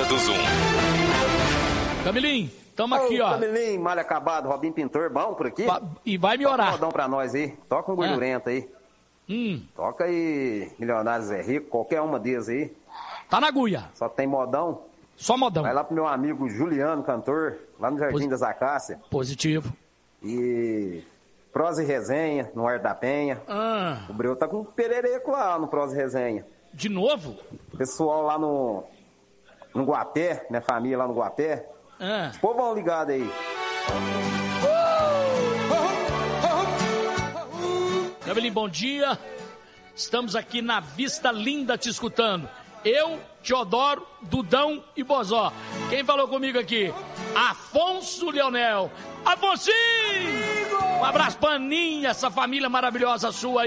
do Zoom. Camilinho, tamo aqui, ó. Camilinho, mal acabado, Robinho Pintor, bom por aqui? E vai me orar. Toca um modão pra nós aí. Toca um gordurento aí. Toca aí Milionários é Rico, qualquer uma deles aí. Tá na agulha. Só tem modão. Só modão. Vai lá pro meu amigo Juliano, cantor, lá no Jardim das Acácias. Positivo. E Prosa e Resenha, no Ar da Penha. O Breu tá com um perereco lá no Prosa e Resenha. De novo? Pessoal lá no Guapé, minha família lá no Guapé. Povão ligado aí. Camilinho, bom dia. Estamos aqui na Vista Linda te escutando. Eu, Teodoro, Dudão e Bozó. Quem falou comigo aqui? Afonso Leonel. Afonsinho! Um abraço, Paninha, essa família maravilhosa sua aí.